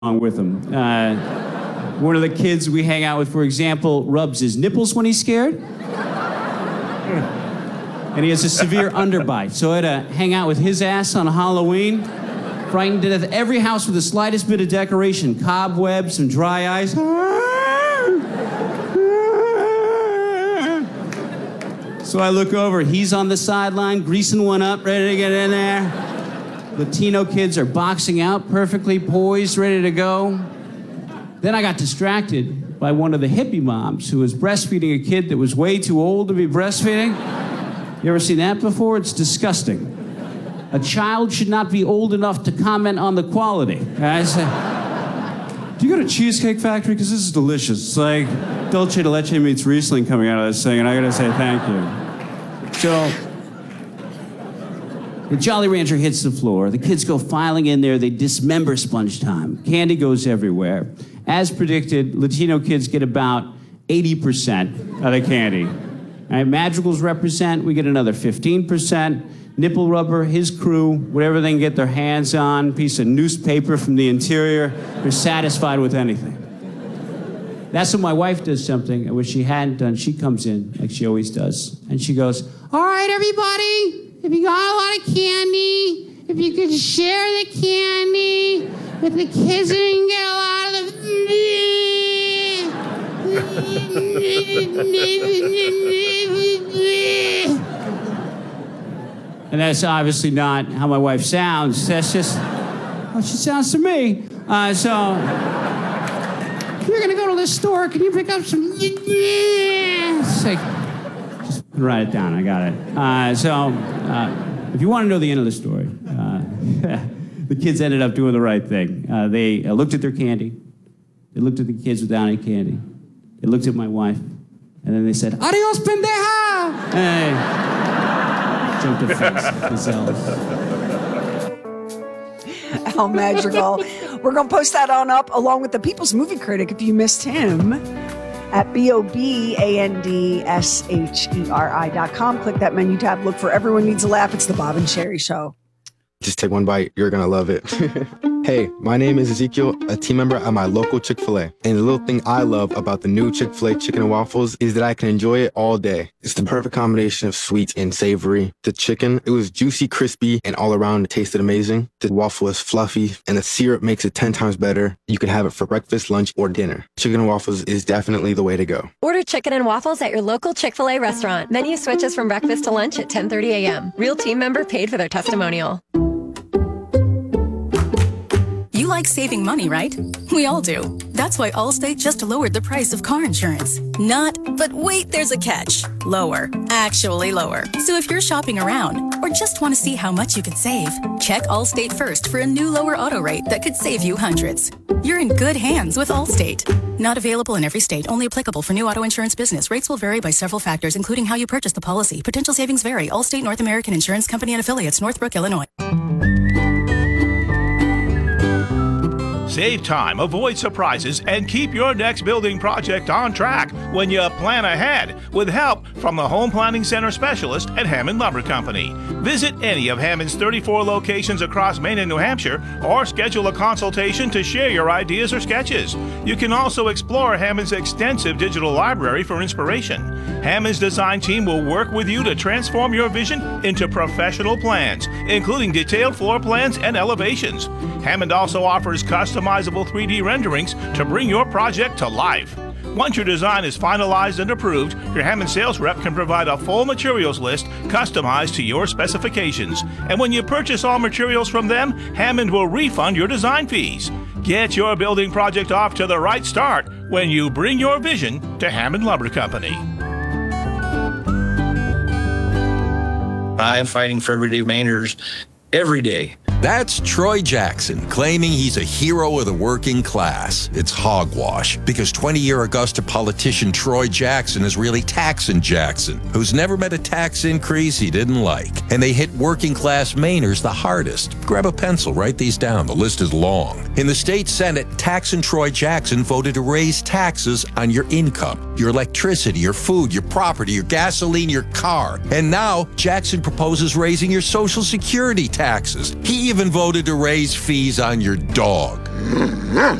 with him. One of the kids we hang out with, for example, rubs his nipples when he's scared. And he has a severe underbite. So I had to hang out with his ass on Halloween. Frightened to death. Every house with the slightest bit of decoration. Cobwebs, some dry ice. So I look over. He's on the sideline, greasing one up, ready to get in there. Latino kids are boxing out, perfectly poised, ready to go. Then I got distracted by one of the hippie moms who was breastfeeding a kid that was way too old to be breastfeeding. You ever seen that before? It's disgusting. A child should not be old enough to comment on the quality. I said, do you go to Cheesecake Factory? Because this is delicious. It's like dulce de leche meets Riesling coming out of this thing, and I gotta say thank you. So, the Jolly Rancher hits the floor. The kids go filing in there. They dismember Sponge Time. Candy goes everywhere. As predicted, Latino kids get about 80% of the candy. All right, Madrigals represent, we get another 15%. Nipple Rubber, his crew, whatever they can get their hands on, piece of newspaper from the interior, they're satisfied with anything. That's when my wife does something I wish she hadn't done. She comes in, like she always does, and she goes, all right, everybody, if you got a lot of candy, if you could share the candy with the kids and you can get a lot of the... And that's obviously not how my wife sounds. That's just how she sounds to me. So, if you're gonna go to the store, can you pick up some... It's like, just write it down, I got it. If you want to know the end of the story, the kids ended up doing the right thing. They looked at their candy. They looked at the kids without any candy. They looked at my wife. And then they said, adios, pendeja! And jumped to face themselves. Al Madrigal. We're going to post that on up along with the People's Movie Critic if you missed him at BOBANDSHERI.com. Click that menu tab. Look for Everyone Needs a Laugh. It's the Bob and Sherry Show. Just take one bite. You're going to love it. Hey, my name is Ezekiel, a team member at my local Chick-fil-A. And the little thing I love about the new Chick-fil-A chicken and waffles is that I can enjoy it all day. It's the perfect combination of sweet and savory. The chicken, it was juicy, crispy, and all around it tasted amazing. The waffle is fluffy, and the syrup makes it 10 times better. You can have it for breakfast, lunch, or dinner. Chicken and waffles is definitely the way to go. Order chicken and waffles at your local Chick-fil-A restaurant. Menu switches from breakfast to lunch at 10:30 a.m. Real team member paid for their testimonial. You like saving money, right? We all do. That's why Allstate just lowered the price of car insurance. But wait, there's a catch. Lower. Actually lower. So if you're shopping around or just want to see how much you could save, check Allstate first for a new lower auto rate that could save you hundreds. You're in good hands with Allstate. Not available in every state, only applicable for new auto insurance business. Rates will vary by several factors, including how you purchase the policy. Potential savings vary. Allstate North American Insurance Company and affiliates, Northbrook, Illinois. Save time, avoid surprises, and keep your next building project on track when you plan ahead with help from the Home Planning Center specialist at Hammond Lumber Company. Visit any of Hammond's 34 locations across Maine and New Hampshire or schedule a consultation to share your ideas or sketches. You can also explore Hammond's extensive digital library for inspiration. Hammond's design team will work with you to transform your vision into professional plans, including detailed floor plans and elevations. Hammond also offers customizable 3D renderings to bring your project to life. Once your design is finalized and approved, your Hammond sales rep can provide a full materials list customized to your specifications. And when you purchase all materials from them, Hammond will refund your design fees. Get your building project off to the right start when you bring your vision to Hammond Lumber Company. I am fighting for everyday Mainers every day. That's Troy Jackson, claiming he's a hero of the working class. It's hogwash, because 20-year Augusta politician Troy Jackson is really Taxin' Jackson, who's never met a tax increase he didn't like. And they hit working class Mainers the hardest. Grab a pencil, write these down. The list is long. In the state Senate, Taxin' Troy Jackson voted to raise taxes on your income, your electricity, your food, your property, your gasoline, your car. And now, Jackson proposes raising your Social Security taxes. He even voted to raise fees on your dog.